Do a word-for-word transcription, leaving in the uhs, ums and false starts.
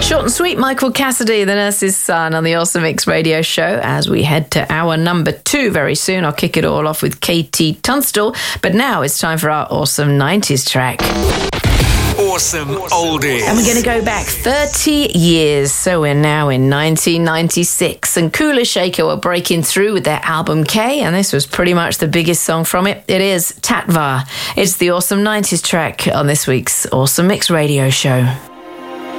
Short and sweet, Michael Cassidy, the nurse's son, on the Awesome Mix radio show. As we head to hour number two very soon, I'll kick it all off with Katie Tunstall. But now it's time for our awesome nineties track. Awesome Oldies. And we're going to go back thirty years. So we're now in nineteen ninety-six. And Kula Shaker were breaking through with their album K. And this was pretty much the biggest song from it. It is Tatva. It's the awesome nineties track on this week's Awesome Mix radio show.